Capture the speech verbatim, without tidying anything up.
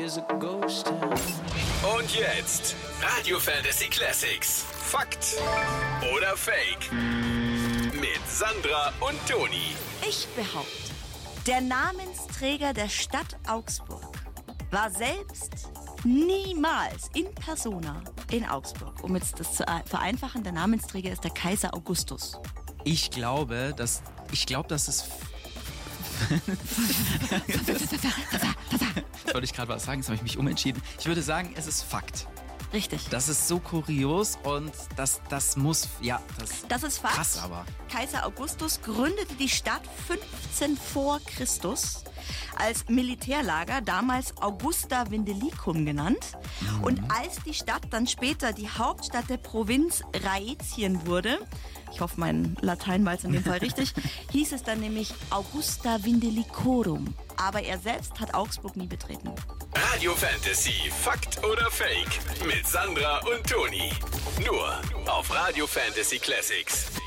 is a ghost town. Und jetzt Radio Fantasy Classics. Fakt oder Fake? Mit Sandra und Toni. Ich behaupte, der Namensträger der Stadt Augsburg war selbst niemals in persona in Augsburg. Um jetzt das zu vereinfachen, der Namensträger ist der Kaiser Augustus. Ich glaube, dass ich glaube, dass es Jetzt wollte ich gerade was sagen, jetzt habe ich mich umentschieden. Ich würde sagen, es ist Fakt. Richtig. Das ist so kurios und das, das muss, ja, das, Das ist Fakt. krass aber. Kaiser Augustus gründete die Stadt fünfzehn vor Christus als Militärlager, damals Augusta Vindelicum genannt. Mhm. Und als die Stadt dann später die Hauptstadt der Provinz Raetien wurde, ich hoffe, mein Latein war jetzt in dem Fall richtig, hieß es dann nämlich Augusta Vindelicorum. Aber er selbst hat Augsburg nie betreten. Radio Fantasy. Fakt oder Fake? Mit Sandra und Toni. Nur auf Radio Fantasy Classics.